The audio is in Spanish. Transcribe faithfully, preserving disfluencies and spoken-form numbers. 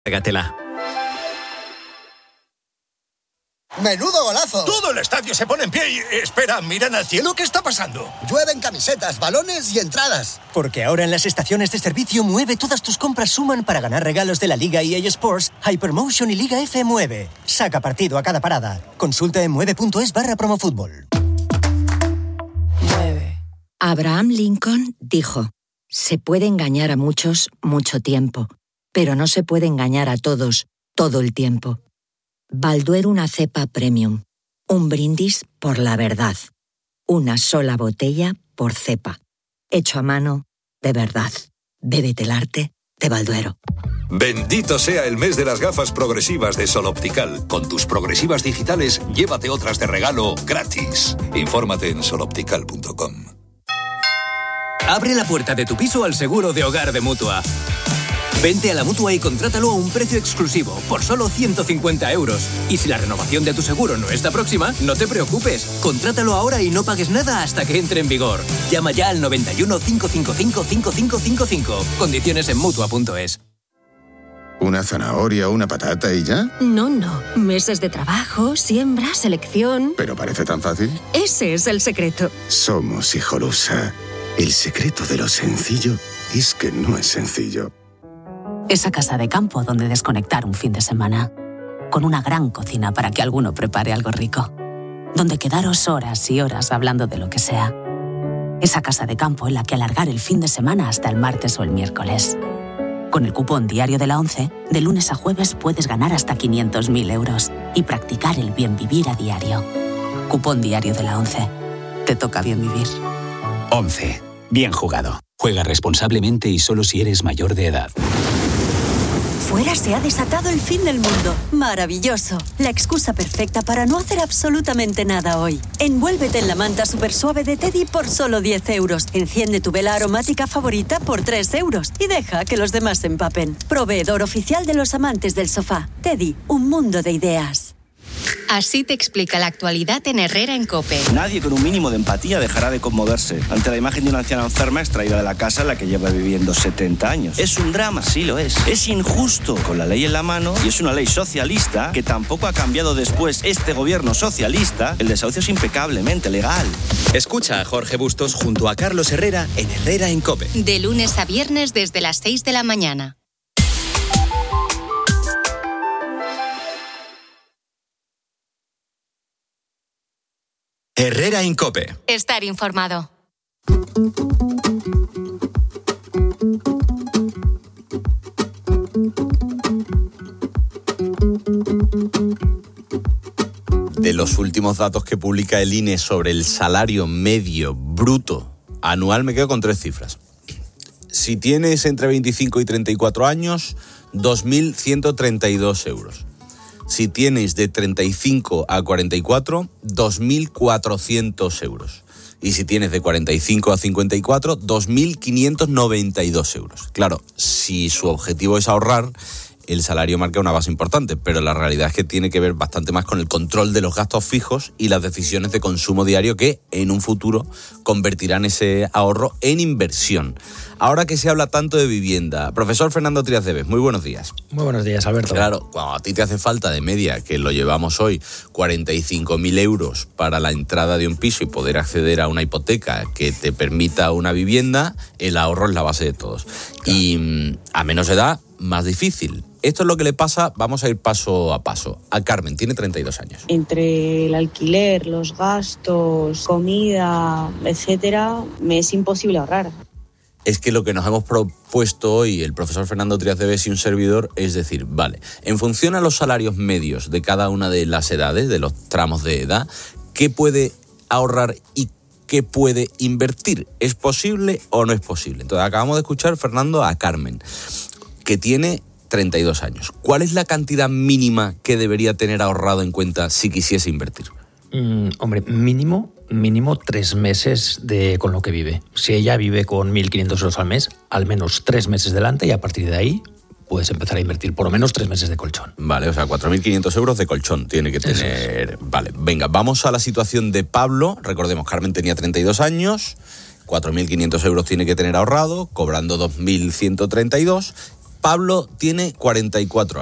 Pégatela. ¡Menudo golazo! Todo el estadio se pone en pie y... Espera, ¿miran al cielo? ¿Qué está pasando? Llueven camisetas, balones y entradas. Porque ahora en las estaciones de servicio Mueve todas tus compras suman para ganar regalos de la Liga E A Sports, Hypermotion y Liga F Mueve. Saca partido a cada parada. Consulta en mueve.es barra promofútbol. Abraham Lincoln dijo: se puede engañar a muchos mucho tiempo, pero no se puede engañar a todos todo el tiempo. Balduero una cepa premium. Un brindis por la verdad. Una sola botella por cepa. Hecho a mano de verdad. Bébete el arte de Balduero. Bendito sea el mes de las gafas progresivas de Sol Optical. Con tus progresivas digitales, llévate otras de regalo gratis. Infórmate en sol optical punto com. Abre la puerta de tu piso al seguro de hogar de Mutua. Vente a la Mutua y contrátalo a un precio exclusivo, por solo ciento cincuenta euros. Y si la renovación de tu seguro no está próxima, no te preocupes. Contrátalo ahora y no pagues nada hasta que entre en vigor. Llama ya al noventa y uno, cincuecientos cincuenta y cinco, cinco cinco cinco cinco. Condiciones en Mutua punto es. ¿Una zanahoria, una patata y ya? No, no. Meses de trabajo, siembra, selección... ¿Pero parece tan fácil? Ese es el secreto. Somos Hijolusa. El secreto de lo sencillo es que no es sencillo. Esa casa de campo donde desconectar un fin de semana. Con una gran cocina para que alguno prepare algo rico. Donde quedaros horas y horas hablando de lo que sea. Esa casa de campo en la que alargar el fin de semana hasta el martes o el miércoles. Con el cupón diario de la ONCE, de lunes a jueves puedes ganar hasta quinientos mil euros y practicar el bien vivir a diario. Cupón diario de la ONCE. Te toca bien vivir. ONCE. Bien jugado. Juega responsablemente y solo si eres mayor de edad. Fuera se ha desatado el fin del mundo. Maravilloso. La excusa perfecta para no hacer absolutamente nada hoy. Envuélvete en la manta super suave de Teddy por solo diez euros. Enciende tu vela aromática favorita por tres euros. Y deja que los demás se empapen. Proveedor oficial de los amantes del sofá. Teddy, un mundo de ideas. Así te explica la actualidad en Herrera en COPE. Nadie con un mínimo de empatía dejará de conmoverse ante la imagen de una anciana enferma extraída de la casa en la que lleva viviendo setenta años. Es un drama, sí lo es. Es injusto con la ley en la mano y es una ley socialista que tampoco ha cambiado después este gobierno socialista. El desahucio es impecablemente legal. Escucha a Jorge Bustos junto a Carlos Herrera en Herrera en COPE. De lunes a viernes desde las seis de la mañana. Herrera en COPE. Estar informado. De los últimos datos que publica el I N E sobre el salario medio bruto anual, me quedo con tres cifras. Si tienes entre veinticinco y treinta y cuatro años, dos mil ciento treinta y dos euros. Si tienes de treinta y cinco a cuarenta y cuatro, dos mil cuatrocientos euros. Y si tienes de cuarenta y cinco a cincuenta y cuatro, dos mil quinientos noventa y dos euros. Claro, si su objetivo es ahorrar, el salario marca una base importante, pero la realidad es que tiene que ver bastante más con el control de los gastos fijos y las decisiones de consumo diario que en un futuro convertirán ese ahorro en inversión. Ahora que se habla tanto de vivienda, profesor Fernando Trías Debes, muy buenos días. Muy buenos días, Alberto. Claro, cuando a ti te hace falta de media, que lo llevamos hoy, cuarenta y cinco mil euros para la entrada de un piso y poder acceder a una hipoteca que te permita una vivienda, el ahorro es la base de todos. Claro. Y a menos edad, más difícil. Esto es lo que le pasa, vamos a ir paso a paso. A Carmen, tiene treinta y dos años. Entre el alquiler, los gastos, comida, etcétera, me es imposible ahorrar. Es que lo que nos hemos propuesto hoy, el profesor Fernando Trías Debes y un servidor, es decir, vale, en función a los salarios medios de cada una de las edades, de los tramos de edad, ¿qué puede ahorrar y qué puede invertir? ¿Es posible o no es posible? Entonces, acabamos de escuchar, Fernando, a Carmen, que tiene treinta y dos años. ¿Cuál es la cantidad mínima que debería tener ahorrado en cuenta si quisiese invertir? Mm, hombre, mínimo, mínimo tres meses de con lo que vive. Si ella vive con mil quinientos euros al mes, al menos tres meses delante y a partir de ahí puedes empezar a invertir por lo menos tres meses de colchón. Vale, o sea, cuatro mil quinientos euros de colchón tiene que tener. Vale, venga, vamos a la situación de Pablo. Recordemos, Carmen tenía treinta y dos años, cuatro mil quinientos euros tiene que tener ahorrado, cobrando dos mil ciento treinta y dos. Pablo tiene cuarenta y cuatro